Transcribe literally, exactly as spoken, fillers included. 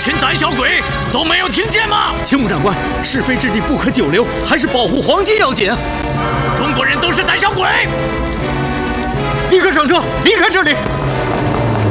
群胆小鬼都没有听见吗？ 青木长官，是非之地不可久留，还是保护黄金要紧。 中国人都是胆小鬼！ 立刻上车，离开这里！